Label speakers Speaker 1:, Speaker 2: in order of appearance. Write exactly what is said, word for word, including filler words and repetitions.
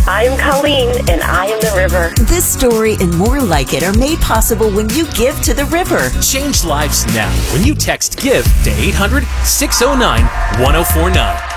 Speaker 1: I'm Colleen, and I am the river.
Speaker 2: This story and more like it are made possible when you give to the river.
Speaker 3: Change lives now when you text GIVE to eight hundred, six oh nine, one oh four nine.